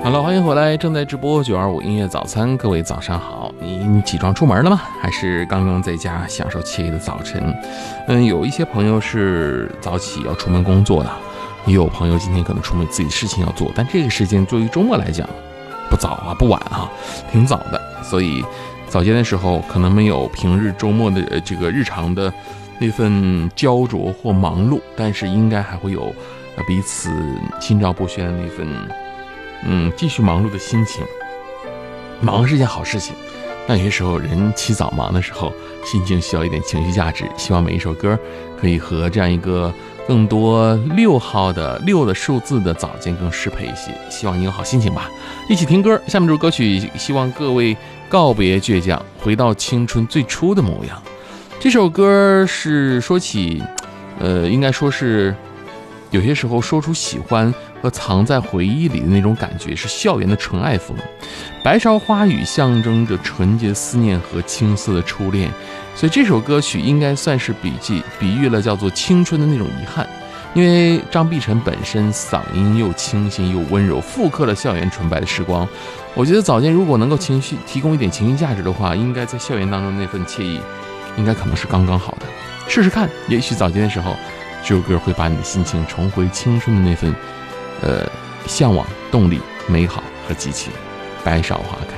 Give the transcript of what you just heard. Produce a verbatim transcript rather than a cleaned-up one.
Hello， 欢迎回来，正在直播九二五音乐早餐，各位早上好。你起床出门了吗？还是刚刚在家享受惬意的早晨？嗯，有一些朋友是早起要出门工作的，也有朋友今天可能出门自己的事情要做，但这个时间对于周末来讲，不早啊，不晚啊，挺早的。所以早间的时候可能没有平日周末的这个日常的那份焦灼或忙碌，但是应该还会有彼此心照不宣的那份。嗯，继续忙碌的心情，忙是件好事情，但有些时候人起早忙的时候，心情需要一点情绪价值。希望每一首歌可以和这样一个更多六号的六的数字的早间更适配一些。希望你有好心情吧，一起听歌。下面这首歌曲，希望各位告别倔强，回到青春最初的模样。这首歌是说起，呃，应该说是有些时候说出喜欢和藏在回忆里的那种感觉，是校园的纯爱风。白芍花语象征着纯洁思念和青涩的初恋，所以这首歌曲应该算是笔记比喻了叫做青春的那种遗憾。因为张碧晨本身嗓音又清新又温柔，复刻了校园纯白的时光。我觉得早间如果能够情绪提供一点情绪价值的话，应该在校园当中那份惬意应该可能是刚刚好的。试试看，也许早间的时候这首歌会把你的心情重回青春的那份呃向往、动力、美好和激情。白芍花开。